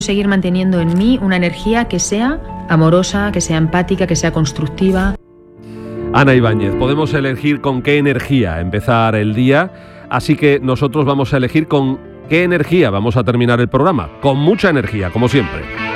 Seguir manteniendo en mí una energía que sea amorosa, que sea empática, que sea constructiva. Ana Ibáñez, podemos elegir con qué energía empezar el día, así que nosotros vamos a elegir con qué energía vamos a terminar el programa, con mucha energía, como siempre.